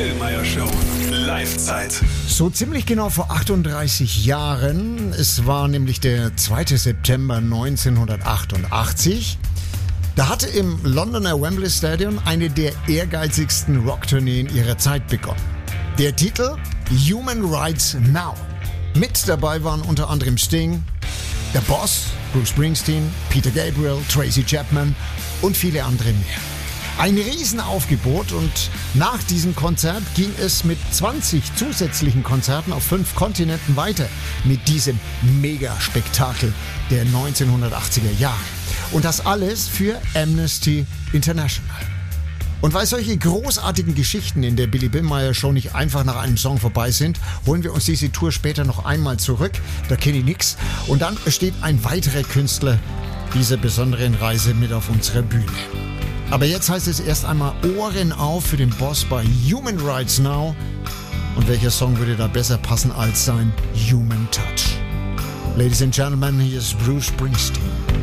Billmeyer Show. Live-Zeit. So ziemlich genau vor 38 Jahren. Es war nämlich der 2. September 1988. Da hatte im Londoner Wembley Stadion eine der ehrgeizigsten Rocktourneen ihrer Zeit begonnen. Der Titel Human Rights Now. Mit dabei waren unter anderem Sting, der Boss, Bruce Springsteen, Peter Gabriel, Tracy Chapman und viele andere mehr. Ein Riesenaufgebot, und nach diesem Konzert ging es mit 20 zusätzlichen Konzerten auf 5 Kontinenten weiter mit diesem Mega-Spektakel der 1980er Jahre. Und das alles für Amnesty International. Und weil solche großartigen Geschichten in der Billy Billmeyer Show nicht einfach nach einem Song vorbei sind, holen wir uns diese Tour später noch einmal zurück. Da kenne ich nix. Und dann steht ein weiterer Künstler dieser besonderen Reise mit auf unserer Bühne. Aber jetzt heißt es erst einmal Ohren auf für den Boss bei Human Rights Now. Und welcher Song würde da besser passen als sein Human Touch? Ladies and Gentlemen, hier ist Bruce Springsteen.